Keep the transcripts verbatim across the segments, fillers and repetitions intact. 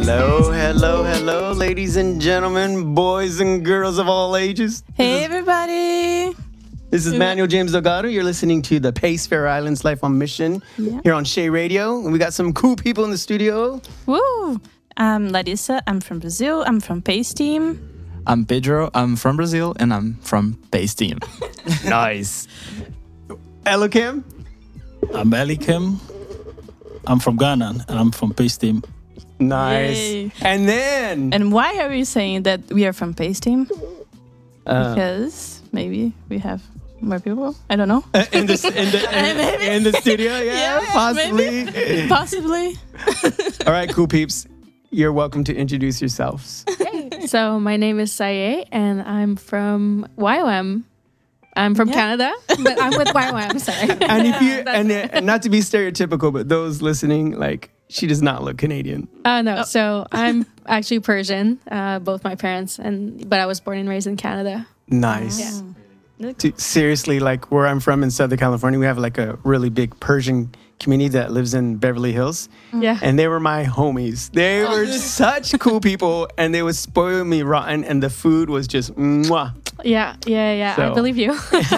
Hello, hello, hello, ladies and gentlemen, boys and girls of all ages. Hey, everybody. This is Manuel James Delgado. You're listening to the Pace Faroe Islands Life on Mission Yeah. here on Shea Radio. And we got some cool people in the studio. Woo. I'm Larissa. I'm from Brazil. I'm from Pace Team. I'm Pedro. I'm from Brazil, and I'm from Pace Team. Nice. Elokim. I'm Elikim. I'm from Ghana, and I'm from Pace Team. Nice. Yay. And then... And why are we saying that we are from Pace Team? Uh, Because maybe we have more people. I don't know. in, the, in, the, in, in the studio, yeah, Yeah, possibly. maybe. Possibly. All right, cool peeps. You're welcome to introduce yourselves. So my name is Saye, and I'm from Y W A M. I'm from Yeah. Canada, but I'm with Y W A M. Sorry. And if you and, uh, and not to be stereotypical, but those listening, like, she does not look Canadian. Uh, no, so I'm actually Persian, uh, both my parents, and but I was born and raised in Canada. Nice. Yeah. To- seriously, like where I'm from in Southern California, we have like a really big Persian community that lives in Beverly Hills. Yeah. And they were my homies. They were such cool people, and they would spoil me rotten, and the food was just mwah. Yeah, yeah, yeah. So- I believe you.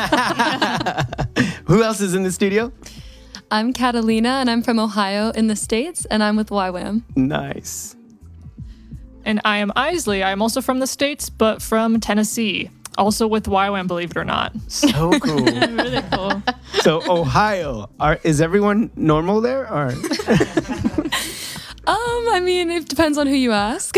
Who else is in the studio? I'm Catalina, and I'm from Ohio in the States, and I'm with Y W A M. Nice. And I am Isley. I'm also from the States, but from Tennessee. Also with Y W A M, believe it or not. So cool. Really cool. So Ohio, are, is everyone normal there, or? Um, I mean, it depends on who you ask.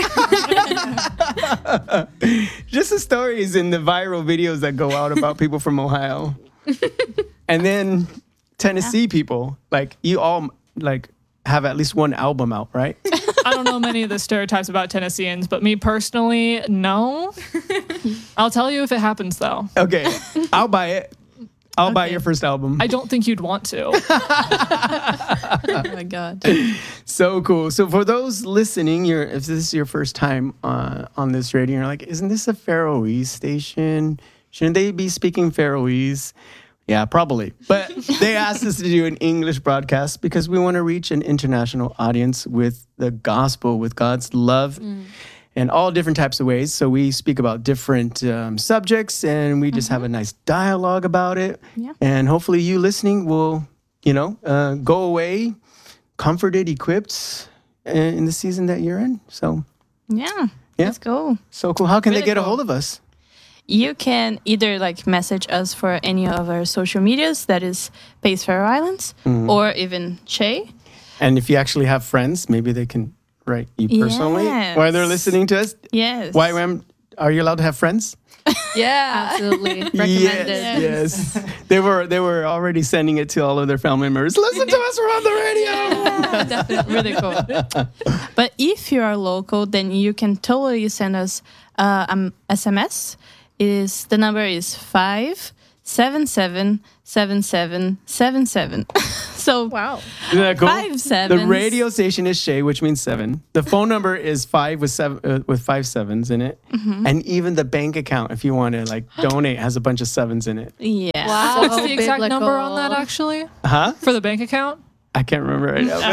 Just the stories and the viral videos that go out about people from Ohio. And then Tennessee people, like you all like have at least one album out, right? I don't know many of the stereotypes about Tennesseans, but me personally, no. I'll tell you if it happens, though. Okay, I'll buy it. I'll buy Okay. your first album. I don't think you'd want to. Oh, my God. So cool. So for those listening, you're, if this is your first time uh, on this radio, you're like, isn't this a Faroese station? Shouldn't they be speaking Faroese? Yeah, probably. But they asked us to do an English broadcast because we want to reach an international audience with the gospel, with God's love in all different types of ways. So we speak about different um, subjects, and we just have a nice dialogue about it. Yeah. And hopefully you listening will, you know, uh, go away comforted, equipped uh, in the season that you're in. So, Yeah. Yeah. Let's go. so cool. How can they Really get a cool. hold of us? You can either like message us for any of our social medias, that is Pace Faroe Islands, or even Shay. And if you actually have friends, maybe they can write you personally Yes. while they're listening to us. Yes. Y W A M, are you allowed to have friends? Yeah. Absolutely. Recommended. Yes, yes. They were they were already sending it to all of their family members. Listen to us, we're on the radio. Really cool. But if you are local, then you can totally send us uh, um, S M S. It is the number is five seven seven seven seven seven seven. So Wow. Isn't that cool? five The sevens. radio station is Shay, which means seven. The phone number is five with seven uh, with five sevens in it, and even the bank account, if you want to like donate, has a bunch of sevens in it. Yeah. Wow. What's the exact biblical. number on that, actually? Huh? For the bank account? I can't remember right now.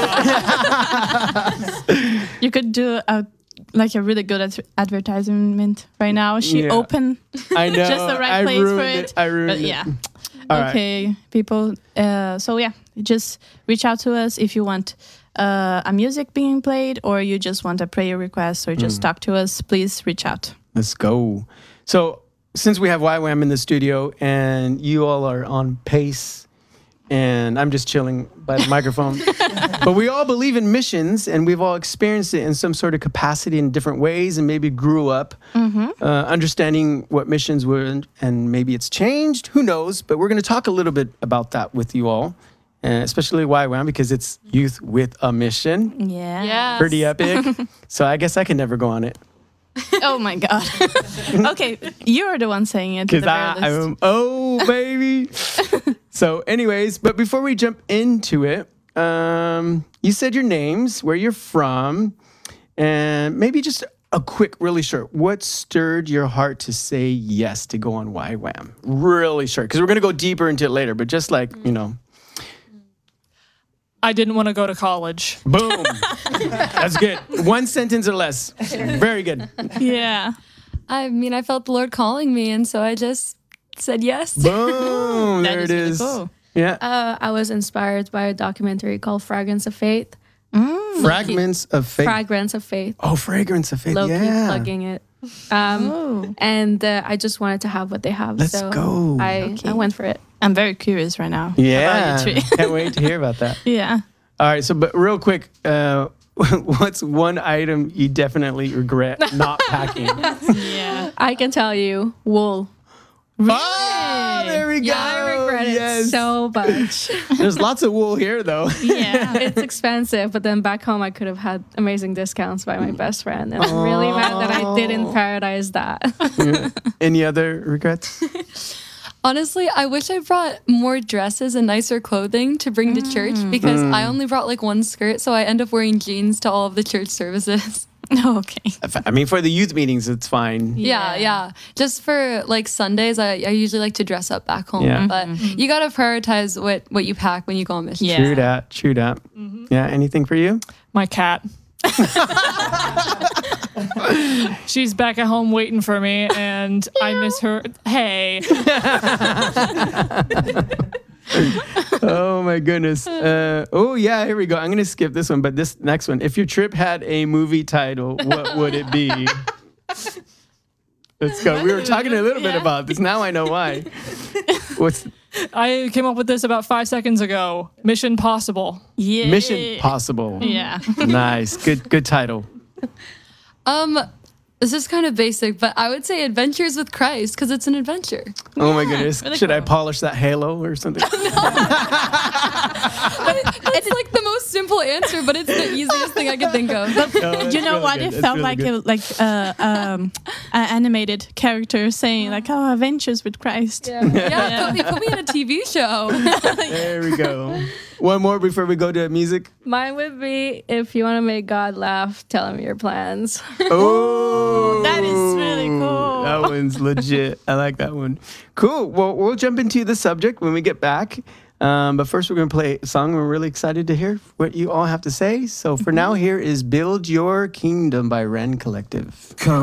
but- You could do a like a really good ad- advertisement right now. She Yeah. opened I know. just the right I place for ruined it. I ruined But it. yeah. All right. Okay, people. Uh, so yeah, just reach out to us if you want uh, a music being played, or you just want a prayer request, or just talk to us. Please reach out. Let's go. So since we have Y W A M in the studio and you all are on pace, and I'm just chilling by the microphone, but we all believe in missions, and we've all experienced it in some sort of capacity in different ways, and maybe grew up uh, understanding what missions were, and maybe it's changed. Who knows? But we're going to talk a little bit about that with you all, uh, especially Y W A M, because it's youth with a mission. Yeah. Yes. Pretty epic. So I guess I can never go on it. Oh my God. Okay, you're the one saying it. at the Because very I, least. I'm, oh, baby. So, anyways, but before we jump into it, um, you said your names, where you're from, and maybe just a quick, really short. What stirred your heart to say yes to go on Y W A M? Really short, because we're going to go deeper into it later, but just like, you know. I didn't want to go to college. Boom. That's good. One sentence or less. Very good. Yeah. I mean, I felt the Lord calling me, and so I just said yes. Boom. That There is it really is. cool. Yeah. Uh, I was inspired by a documentary called Fragrance of Faith. Fragments of faith. Fragrance of Faith. oh, fragrance of faith. Low key Yeah. plugging it. Um, Oh. And uh, I just wanted to have what they have. Let's so go. I, I went for it. I'm very curious right now. Yeah. About you three. Can't wait to hear about that. Yeah. All right. So, but real quick, uh, what's one item you definitely regret not packing? Yeah. I can tell you, wool. Oh, there we go. Yeah, I regret Yes. it so much. There's lots of wool here, though. Yeah. It's expensive, but then back home I could have had amazing discounts by my best friend. And I'm really mad that I didn't prioritize that. Yeah. Any other regrets? Honestly, I wish I brought more dresses and nicer clothing to bring to church because I only brought like one skirt, so I end up wearing jeans to all of the church services. Okay. I mean, for the youth meetings, it's fine. Yeah, yeah. Just for like Sundays, I, I usually like to dress up back home. Yeah. But you got to prioritize what, what you pack when you go on mission. Yeah. True that. True that. Yeah. Anything for you? My cat. She's back at home waiting for me, and I miss her. Hey. Oh my goodness. Uh, oh yeah, here we go. I'm gonna skip this one, but this next one. If your trip had a movie title, what would it be? Let's go. We were talking a little bit Yeah. about this. Now I know why. What's I came up with this about five seconds ago. Mission Possible. Yeah. Mission Possible? Yeah. Nice. Good. Good title. Um, this is kind of basic, but I would say Adventures with Christ because it's an adventure. Oh my goodness. really Should I cool. polish that halo or something? It's like the most simple answer, but it's the easiest thing I can think of. You know what? It felt like a like uh, um, an animated character saying like, "Oh, Adventures with Christ." Yeah. Yeah, Put, me, put me in a T V show. There we go. One more before we go to music. Mine would be, if you want to make God laugh, tell him your plans. Oh, That is really cool. That one's legit. I like that one. Cool. Well, we'll jump into the subject when we get back. Um, but first, we're going to play a song. We're really excited to hear what you all have to say. So for now, here is Build Your Kingdom by Ren Collective.